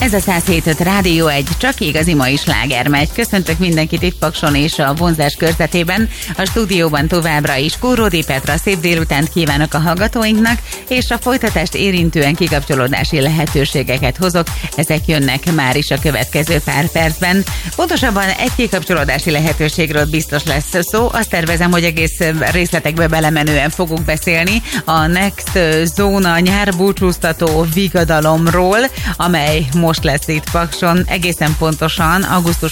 Ez a 107.5 Rádió egy csak igazi mai sláger megy. Köszöntök mindenkit itt Pakson és a vonzás körzetében. A stúdióban továbbra is Kóródi Petra, szép délutánt kívánok a hallgatóinknak, és a folytatást érintően kikapcsolódási lehetőségeket hozok. Ezek jönnek már is a következő pár percben. Pontosabban egy kikapcsolódási lehetőségről biztos lesz szó. Azt tervezem, hogy egész részletekbe belemenően fogunk beszélni a Next Zóna nyárbúcsúztató vigadalomról, amely most lesz itt Pakson, egészen pontosan augusztus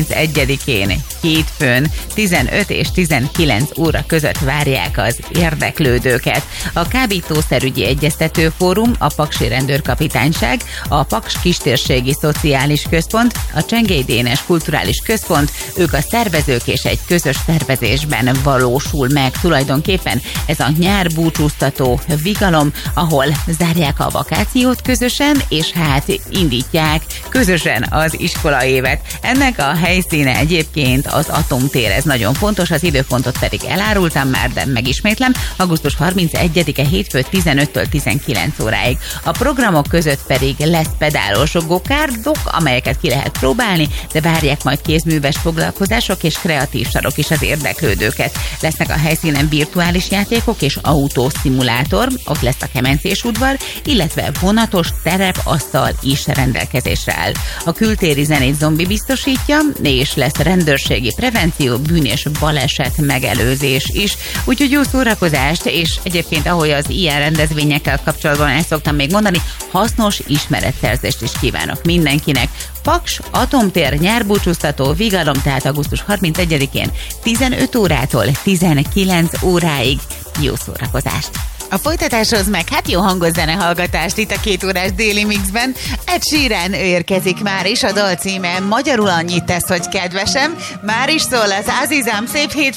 31-én, hétfőn 15 és 19 óra között várják az érdeklődőket. A Kábítószerügyi Egyeztető Fórum, a Paksi Rendőrkapitányság, a Paks Kistérségi Szociális Központ, a Csengely Dénes Kulturális Központ, ők a szervezők, és egy közös szervezésben valósul meg tulajdonképpen ez a nyárbúcsúztató vigalom, ahol zárják a vakációt közösen, és hát indítják közösen az iskolaévet. Ennek a helyszíne egyébként az Atomtér, ez nagyon fontos, az időpontot pedig elárultam már, de megismétlem, augusztus 31-e hétfő 15-től 19 óráig. A programok között pedig lesz pedálos gokárdok, amelyeket ki lehet próbálni, de várják majd kézműves foglalkozások és kreatív sarok is az érdeklődőket. Lesznek a helyszínen virtuális játékok és autószimulátor, ott lesz a kemencés udvar, illetve vonatos terepasztal is rendelkezésre áll. A kültéri zenét Zombi biztosítja, és lesz rendőrségi prevenció, bűn és baleset megelőzés is. Úgyhogy jó szórakozást, és egyébként ahogy az ilyen rendezvényekkel kapcsolatban el szoktam még mondani, hasznos ismeretszerzést is kívánok mindenkinek. Paks Atomtér nyárbúcsúztató vigalom, tehát augusztus 31-én 15 órától 19 óráig. Jó szórakozást! A folytatáshoz meg hát jó hangos zenehallgatást itt a 2 órás déli mixben. Ed Sheeran érkezik már is, a dal címe magyarul annyit tesz, hogy kedvesem. Már is szól az Azizám, szép hét.